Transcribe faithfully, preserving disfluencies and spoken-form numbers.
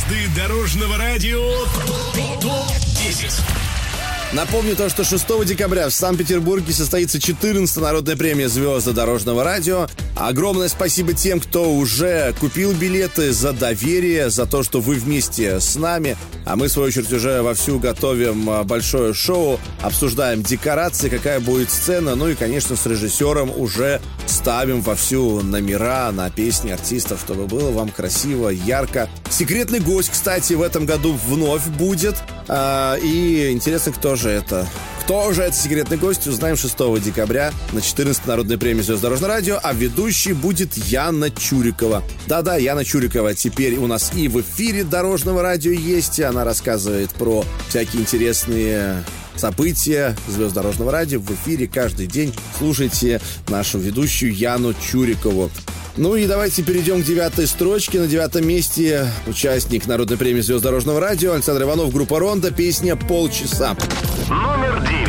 Звезды дорожного радио топ десять. Напомню то, что шестого декабря в Санкт-Петербурге состоится четырнадцатая народная премия «Звезды дорожного радио». Огромное спасибо тем, кто уже купил билеты, за доверие, за то, что вы вместе с нами. А мы, в свою очередь, уже вовсю готовим большое шоу, обсуждаем декорации, какая будет сцена. Ну и, конечно, с режиссером уже ставим вовсю номера на песни артистов, чтобы было вам красиво, ярко. Секретный гость, кстати, в этом году вновь будет. А, и интересно, кто же это? Кто же это секретный гость, узнаем шестого декабря на четырнадцатой народной премии «Звезды дорожного радио», а ведущей будет Яна Чурикова. Да-да, Яна Чурикова теперь у нас и в эфире дорожного радио есть. Она рассказывает про всякие интересные события «Звезд дорожного радио» в эфире каждый день. Слушайте нашу ведущую Яну Чурикову. Ну и давайте перейдем к девятой строчке. На девятом месте участник народной премии «Звезд дорожного радио» Александр Иванов, группа «Рондо», песня «Полчаса». Номер девять.